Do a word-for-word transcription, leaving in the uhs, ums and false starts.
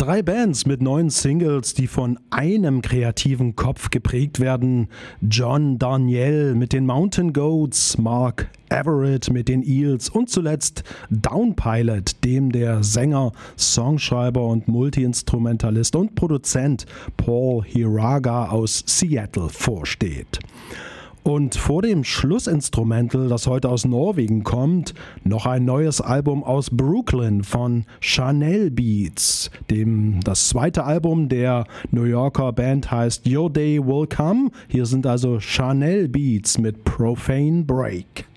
Drei Bands mit neun Singles, die von einem kreativen Kopf geprägt werden. John Darnielle mit den Mountain Goats, Mark Everett mit den Eels und zuletzt Downpilot, dem der Sänger, Songschreiber und Multiinstrumentalist und Produzent Paul Hiraga aus Seattle vorsteht. Und vor dem Schlussinstrumental, das heute aus Norwegen kommt, noch ein neues Album aus Brooklyn von Chanel Beats. Dem, das zweite Album der New Yorker Band heißt Your Day Will Come. Hier sind also Chanel Beats mit Profane Break.